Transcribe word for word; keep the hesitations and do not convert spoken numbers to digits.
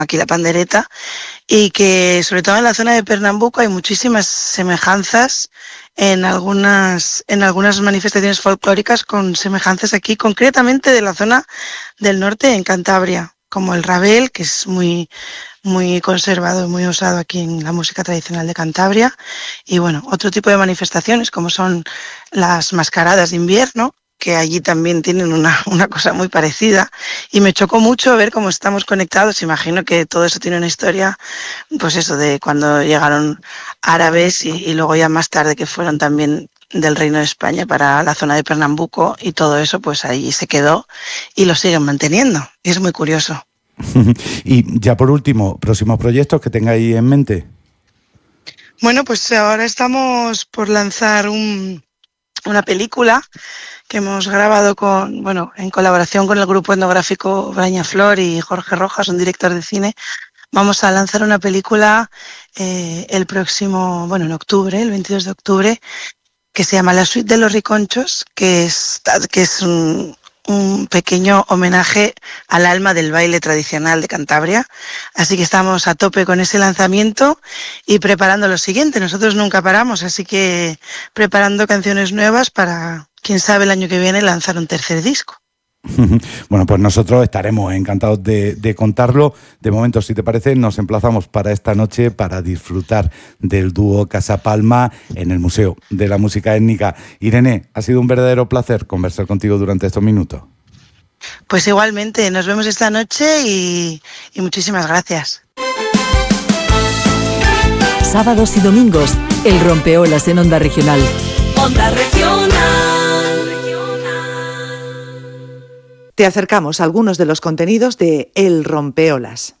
aquí la pandereta, y que sobre todo en la zona de Pernambuco hay muchísimas semejanzas en algunas, en algunas manifestaciones folclóricas con semejanzas aquí, concretamente de la zona del norte en Cantabria, como el rabel, que es muy, muy conservado y muy usado aquí en la música tradicional de Cantabria, y bueno, otro tipo de manifestaciones como son las mascaradas de invierno, que allí también tienen una, una cosa muy parecida, y me chocó mucho ver cómo estamos conectados. Imagino que todo eso tiene una historia, pues eso, de cuando llegaron árabes y, y luego ya más tarde que fueron también del Reino de España para la zona de Pernambuco, y todo eso pues ahí se quedó y lo siguen manteniendo. Y es muy curioso. Y ya por último, próximos proyectos que tengáis en mente. Bueno, pues ahora estamos por lanzar un, una película que hemos grabado con, bueno, en colaboración con el grupo etnográfico Brañaflor y Jorge Rojas, un director de cine. Vamos a lanzar una película eh, el próximo, bueno, en octubre, el veintidós de octubre, que se llama La Suite de los Riconchos, que es, que es un, un pequeño homenaje al alma del baile tradicional de Cantabria. Así que estamos a tope con ese lanzamiento y preparando lo siguiente. Nosotros nunca paramos, así que preparando canciones nuevas para, quién sabe, el año que viene lanzar un tercer disco. Bueno, pues nosotros estaremos encantados de, de contarlo. De momento, si te parece, nos emplazamos para esta noche para disfrutar del dúo Casa Palma en el Museo de la Música Étnica. Irene, ha sido un verdadero placer conversar contigo durante estos minutos. Pues igualmente, nos vemos esta noche y, y muchísimas gracias. Sábados y domingos, el Rompeolas en Onda Regional. Onda Regional. Te acercamos a algunos de los contenidos de El Rompeolas.